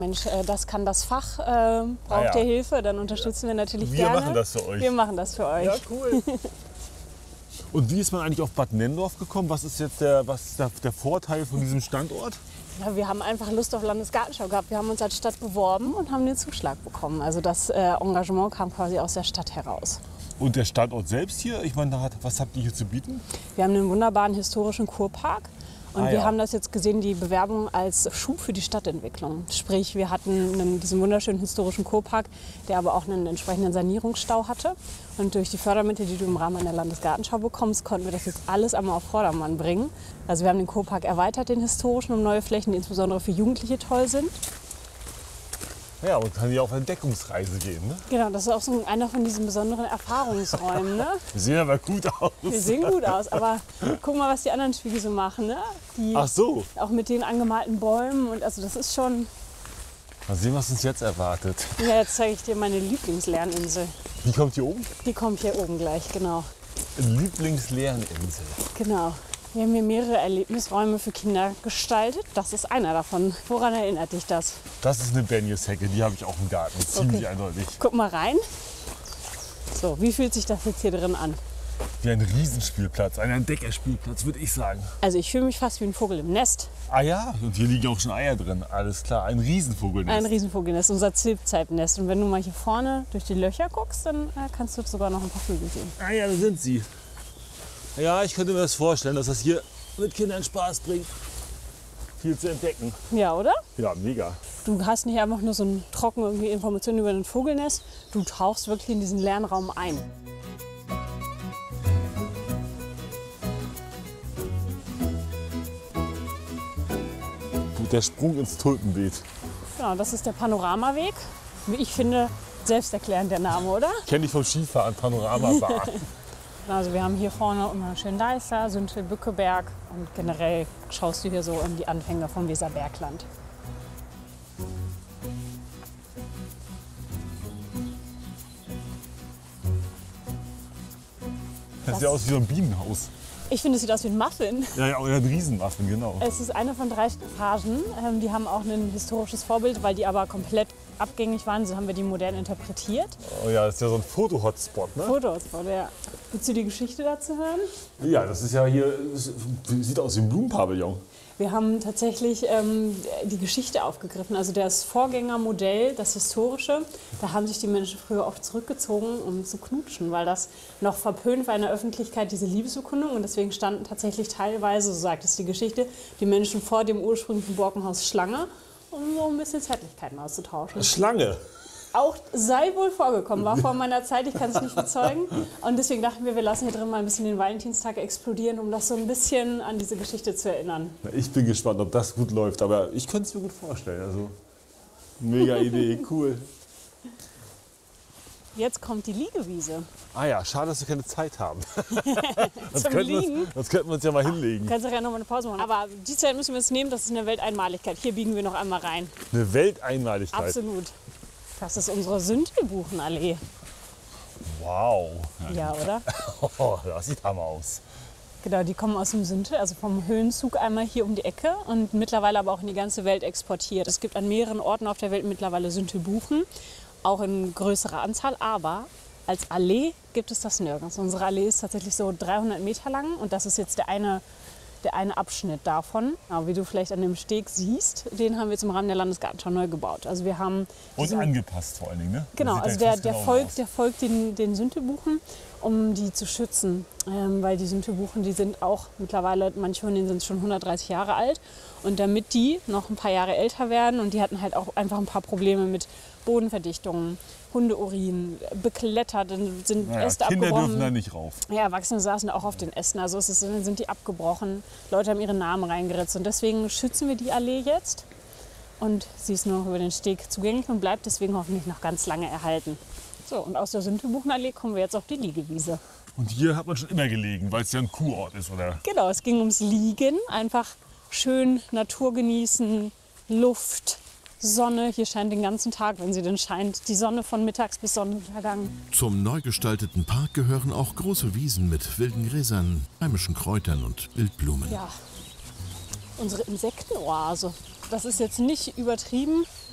Mensch, das kann das Fach, braucht ihr Hilfe, dann unterstützen wir natürlich gerne. Wir machen das für euch. Wir machen das für euch. Ja, cool. Und wie ist man eigentlich auf Bad Nenndorf gekommen? Was ist jetzt der Vorteil von diesem Standort? Ja, wir haben einfach Lust auf Landesgartenschau gehabt. Wir haben uns als Stadt beworben und haben den Zuschlag bekommen. Also das Engagement kam quasi aus der Stadt heraus. Und der Standort selbst hier, ich meine, was habt ihr hier zu bieten? Wir haben einen wunderbaren historischen Kurpark. Und wir ja. haben das jetzt gesehen, die Bewerbung als Schub für die Stadtentwicklung. Sprich, wir hatten diesen wunderschönen historischen Kurpark, der aber auch einen entsprechenden Sanierungsstau hatte. Und durch die Fördermittel, die du im Rahmen einer Landesgartenschau bekommst, konnten wir das jetzt alles einmal auf Vordermann bringen. Also wir haben den Kurpark erweitert, den historischen, um neue Flächen, die insbesondere für Jugendliche toll sind. Ja, und kann hier auf Entdeckungsreise gehen, ne? Genau, das ist auch so einer von diesen besonderen Erfahrungsräumen. Ne? Wir sehen aber gut aus. Wir sehen gut aus, aber guck mal, was die anderen Spiegel so machen. Ne? Die, Ach so. auch mit den angemalten Bäumen. Und also das ist schon... Mal sehen, was uns jetzt erwartet. Ja, jetzt zeige ich dir meine Lieblingslernininsel. Die kommt hier oben? Die kommt hier oben gleich, genau. Lieblingslernininsel. Genau. Wir haben hier mehrere Erlebnisräume für Kinder gestaltet. Das ist einer davon. Woran erinnert dich das? Das ist eine Benjeshecke, die habe ich auch im Garten. Ziemlich eindeutig. Guck mal rein. So, wie fühlt sich das jetzt hier drin an? Wie ein Riesenspielplatz, ein Entdeckerspielplatz, würde ich sagen. Also ich fühle mich fast wie ein Vogel im Nest. Ah ja, und hier liegen auch schon Eier drin. Alles klar, ein Riesenvogelnest. Ein Riesenvogelnest, unser Zilpzeitnest. Und wenn du mal hier vorne durch die Löcher guckst, dann kannst du sogar noch ein paar Vögel sehen. Ah ja, da sind sie. Ja, ich könnte mir das vorstellen, dass das hier mit Kindern Spaß bringt. Viel zu entdecken. Ja, oder? Ja, mega. Du hast nicht einfach nur so ein trocken irgendwie Informationen über ein Vogelnest. Du tauchst wirklich in diesen Lernraum ein. Der Sprung ins Tulpenbeet. Genau, das ist der Panoramaweg. Wie ich finde, selbsterklärend der Name, oder? Kenne ich vom Skifahren, Panoramabar. Also wir haben hier vorne immer schön Deißer, Süntel, Bückeberg und generell schaust du hier so in die Anfänge vom Weserbergland. Das sieht aus wie so ein Bienenhaus. Ich finde, es sieht aus wie ein Muffin. Ja, oder ein Riesenmuffin, genau. Es ist eine von 3 Phasen. Die haben auch ein historisches Vorbild, weil die aber komplett abgängig waren. So haben wir die modern interpretiert. Oh ja, das ist ja so ein Foto-Hotspot, ne? Foto-Hotspot, ja. Willst du die Geschichte dazu hören? Ja, das ist ja hier, sieht aus wie ein Blumenpavillon. Wir haben tatsächlich die Geschichte aufgegriffen. Also das Vorgängermodell, das historische, da haben sich die Menschen früher oft zurückgezogen, um zu knutschen, weil das noch verpönt war in der Öffentlichkeit, diese Liebesbekundung. Und deswegen standen tatsächlich teilweise, so sagt es die Geschichte, die Menschen vor dem ursprünglichen Borkenhaus Schlange, um so ein bisschen Zärtlichkeiten auszutauschen. Schlange? Auch sei wohl vorgekommen, war vor meiner Zeit, ich kann es nicht bezeugen. Und deswegen dachten wir lassen hier drin mal ein bisschen den Valentinstag explodieren, um das so ein bisschen an diese Geschichte zu erinnern. Ich bin gespannt, ob das gut läuft, aber ich könnte es mir gut vorstellen. Also, mega Idee, cool. Jetzt kommt die Liegewiese. Ah ja, schade, dass wir keine Zeit haben. Sonst könnten wir uns ja mal hinlegen. Kannst du ja noch mal eine Pause machen. Aber die Zeit müssen wir uns nehmen, das ist eine Welteinmaligkeit. Hier biegen wir noch einmal rein. Eine Welteinmaligkeit. Absolut. Das ist unsere Süntelbuchenallee. Wow. Ja, oder? Oh, das sieht hammer aus. Genau, die kommen aus dem Süntel, also vom Höhenzug einmal hier um die Ecke und mittlerweile aber auch in die ganze Welt exportiert. Es gibt an mehreren Orten auf der Welt mittlerweile Süntelbuchen, auch in größerer Anzahl, aber als Allee gibt es das nirgends. Unsere Allee ist tatsächlich so 300 Meter lang und das ist jetzt der eine Abschnitt davon. Aber wie du vielleicht an dem Steg siehst, den haben wir jetzt im Rahmen der Landesgartenschau neu gebaut. Also wir haben und angepasst vor allen Dingen, ne? Genau, also der folgt den Süntelbuchen, um die zu schützen. Weil die Süntelbuchen, die sind auch mittlerweile, manche von denen sind schon 130 Jahre alt. Und damit die noch ein paar Jahre älter werden und die hatten halt auch einfach ein paar Probleme mit Bodenverdichtungen, Hundeurin, beklettert, dann sind Äste Kinder abgebrochen. dürfen da nicht rauf. Ja, Erwachsene saßen auch auf den Ästen, also sind die abgebrochen. Leute haben ihre Namen reingeritzt und deswegen schützen wir die Allee jetzt. Und sie ist nur noch über den Steg zugänglich und bleibt deswegen hoffentlich noch ganz lange erhalten. So, und aus der Süntelbuchenallee kommen wir jetzt auf die Liegewiese. Und hier hat man schon immer gelegen, weil es ja ein Kurort ist, oder? Genau, es ging ums Liegen, einfach schön Natur genießen, Luft, Sonne. Hier scheint den ganzen Tag, wenn sie denn scheint, die Sonne von mittags bis Sonnenuntergang. Zum neu gestalteten Park gehören auch große Wiesen mit wilden Gräsern, heimischen Kräutern und Wildblumen. Ja, unsere Insektenoase. Das ist jetzt nicht übertrieben.